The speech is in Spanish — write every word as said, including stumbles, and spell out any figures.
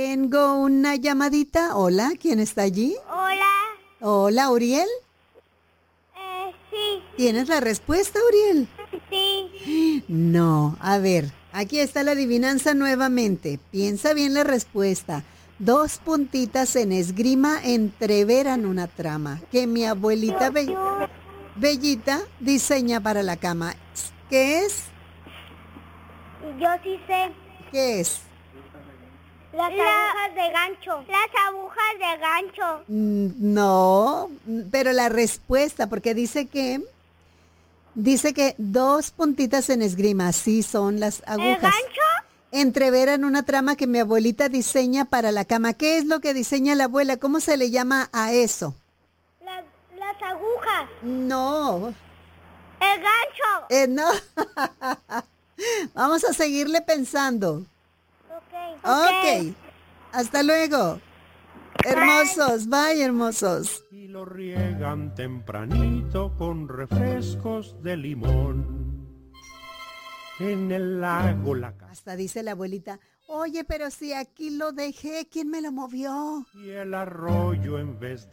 Tengo una llamadita. Hola, ¿quién está allí? Hola. Hola, Uriel. Eh, sí. ¿Tienes la respuesta, Uriel? Sí. No, a ver, aquí está la adivinanza nuevamente. Piensa bien la respuesta. Dos puntitas en esgrima entreveran una trama que mi abuelita Yo, Be- yo, Bellita diseña para la cama. ¿Qué es? yo sí sé. ¿Qué es? Las agujas de gancho. Las agujas de gancho. Mm, No, mm, pero la respuesta, porque dice que dice que dos puntitas en esgrima, sí son las ¿El agujas. gancho? Entreveran una trama que mi abuelita diseña para la cama. ¿Qué es lo que diseña la abuela? ¿Cómo se le llama a eso? Las, las agujas. No, El gancho. eh, no. Vamos a seguirle pensando. Ok. Ok, hasta luego. Hermosos, bye, hermosos. Y lo riegan tempranito con refrescos de limón. En el lago la casa Hasta dice la abuelita, oye, pero si aquí lo dejé, ¿quién me lo movió? y el arroyo en vez de